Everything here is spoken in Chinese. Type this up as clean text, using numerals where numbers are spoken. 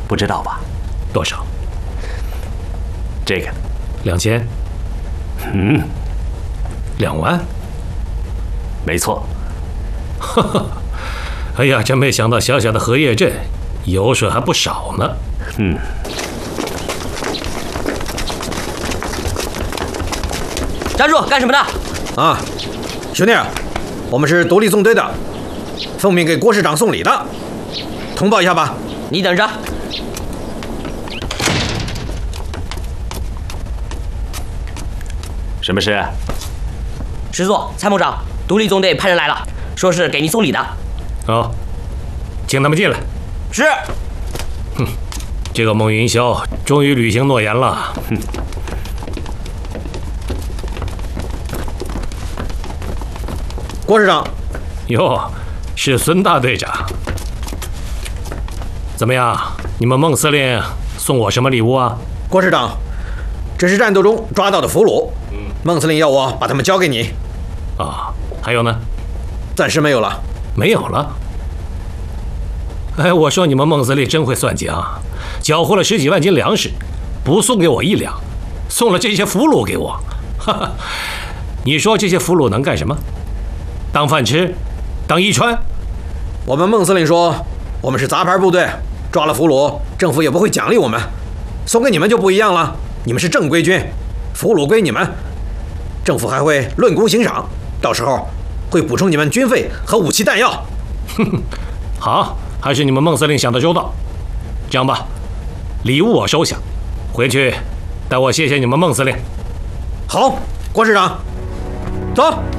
不知道吧？ 多少？ 这个 2000。2万。 没错。 哈哈，哎呀，真没想到小小的荷叶镇，油水还不少呢。 站住！干什么的？ 啊，兄弟，我们是独立纵队的，奉命给郭市长送礼的，通报一下吧。 你等着。 什么事？ 师座，参谋长，独立纵队派人来了，说是给您送礼的。 哦，请他们进来。 是。 这个孟云霄终于履行诺言了。 郭市长。 哟，是孙大队长。怎么样？你们孟司令送我什么礼物啊？ 郭市长，这是战斗中抓到的俘虏，孟司令要我把他们交给你。 啊，还有呢？ 暂时没有了。 没有了？哎，我说你们孟司令真会算计啊！缴获了10几万斤粮食，不送给我1两，送了这些俘虏给我。哈哈，你说这些俘虏能干什么？当饭吃？当衣穿？ 我们孟司令说，我们是杂牌部队，抓了俘虏，政府也不会奖励我们。送给你们就不一样了，你们是正规军，俘虏归你们，政府还会论功行赏，到时候会补充你们军费和武器弹药。 好，还是你们孟司令想得周到。这样吧，礼物我收下，回去代我谢谢你们孟司令。 好，郭市长，走。